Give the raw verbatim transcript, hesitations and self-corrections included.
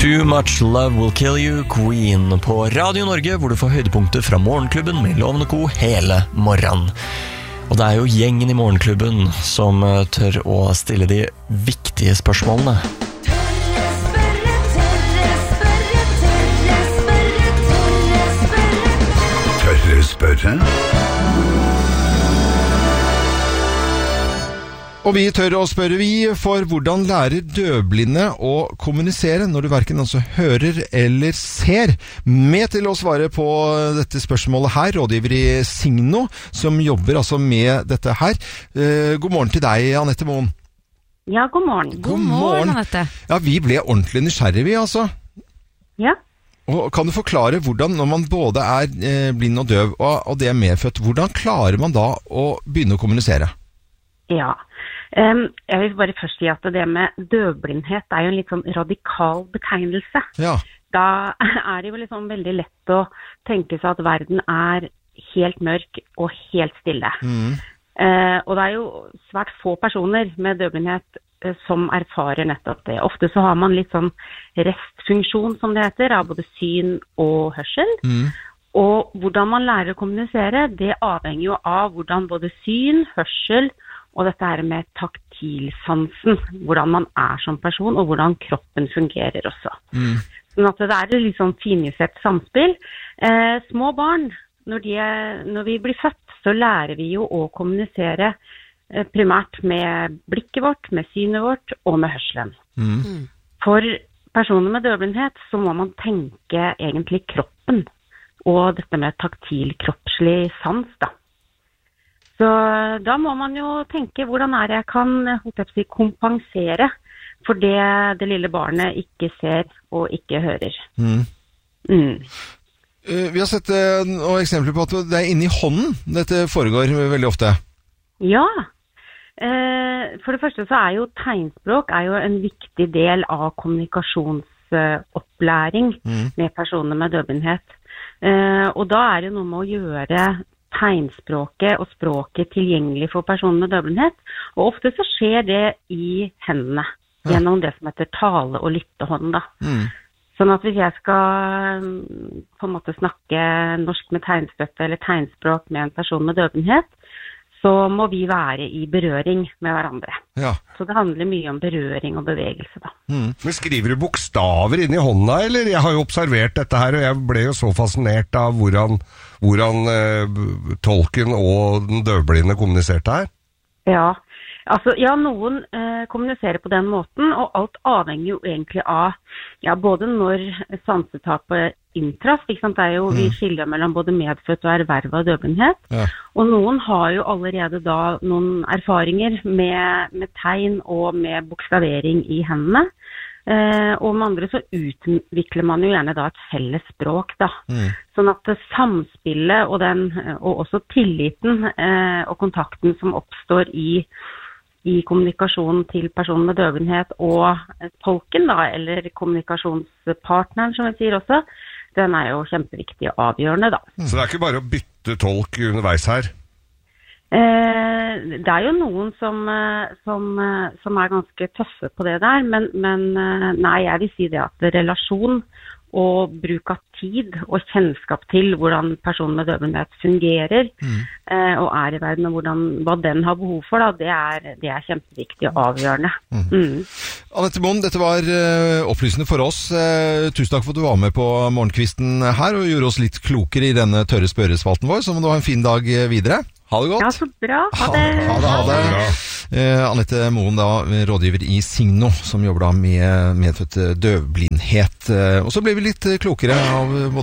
Too Much Love Will Kill You, Queen på Radio Norge, hvor du får høydepunkter fra Morgenklubben med Loven og Co. hele morgenen. Og det er jo gjengen i Morgenklubben som tør å stille de viktige spørsmålene. Tørre spørre, tørre spørre, tørre spørre, tørre spørre. Tørre spørre? Og vi tør å spørre vi for hvordan lærer døvblinde å kommunisere når du hverken altså hører eller ser. Med til å svare på dette spørsmålet her, rådgiver i Signo, som jobber altså med dette her. Eh, god morgen til deg, Annette Moen. Ja, god morgen. God morgen, Annette. Ja, vi ble ordentlig nysgjerrige, vi altså. Ja. Og kan du forklare hvordan, når man både er eh, blind og døv, og, og det er medfødt, hvordan klarer man da å begynne å kommunisere? Ja. Um, jeg vil bare først si at det med døvblindhet er jo en litt sånn radikal betegnelse. Ja. Da er det jo liksom veldig lett å tenke seg at verden er helt mørk og helt stille. Mm. Uh, og det er jo svært få personer med døvblindhet uh, som erfarer nettopp det. Ofte så har man litt sånn restfunksjon, som det heter, av både syn og hørsel. Mm. Og hvordan man lærer å kommunisere, det avhenger jo av hvordan både syn, hørsel og dette her med taktilsansen, hvordan man er som person, og hvordan kroppen fungerer også. Mm. Sånn at det er et litt sånn finjustert samspill. Eh, små barn, når, de er, når vi blir født, så lærer vi jo å kommunisere eh, primært med blikket vårt, med synet vårt og med hørselen. Mm. For personer med døvblindhet så må man tenke egentlig kroppen, og dette med taktil kroppslig sans da. Så da må man jo tenke hvordan er det jeg kan si, kompensere for det det lille barnet ikke ser og ikke hører. Mm. Mm. Uh, vi har sett uh, noen eksempler på at det er inni hånden dette foregår veldig ofte. Ja, uh, for det første så er jo tegnspråk er jo en viktig del av kommunikasjonsopplæring uh, mm. med personer med døvblindhet. Uh, og da er det noe med å gjøre tegnspråket og språket tilgjengelig for personer med døvblindhet. Og ofte så skjer det i hendene, ja. Gjennom det som heter tale- og lyttehånd da. Mm. Sånn at hvis jeg skal på en måte snakke norsk med tegnstøtte eller tegnspråk med en person med døvblindhet, så må vi være i berøring med hverandre. Ja. Så det handler mye om berøring og bevegelse da. Mm. Men skriver du bokstaver inn i hånda, eller? Jeg har jo observert dette her, og jeg ble jo så fascinert av hvordan, hvordan eh, tolken og den døvblinde kommuniserte her. Ja, altså, ja, noen eh, kommuniserer på den måten, og alt avhenger jo egentlig av, ja, både når sansetapet inntraff, ikke sant, det er jo, mm. vi skiller mellom både medfødt og ervervet døvblindhet, ja. Og noen har jo allerede da noen erfaringer med, med tegn og med bokstavering i hendene, eh, og med andre så utvikler man jo gjerne da et felles språk da, mm. sånn at det samspillet og, den, og også tilliten eh, og kontakten som oppstår i i kommunikasjonen til personen med døvblindhet og tolken da, eller kommunikasjonspartneren som jeg sier også, den er jo kjempeviktig og avgjørende da. Så det er ikke bare å bytte tolk underveis her? Eh, det er jo noen som, som, som er ganske tøffe på det der, men, men nei, jeg vil si det at relasjon og bruk av tid og kjennskap til hvordan personen med døvblindhet fungerer mm. eh, og er i verden, og hvordan, hva den har behov for, da, det, er, det er kjempeviktig og avgjørende. Mm. Mm. Annette Moen, dette var uh, opplysende for oss. Uh, tusen takk for at du var med på morgenkvisten her og gjorde oss litt klokere i denne tørre spørrespalten vår, så må du ha en fin dag videre. Ha det godt. Ja, så bra. Ha det. Ha, ha det, ha det. Uh, Annette Moen, da, rådgiver i Signo, som jobber da med medfødt døvblindhet. Uh, og så ble vi litt klokere av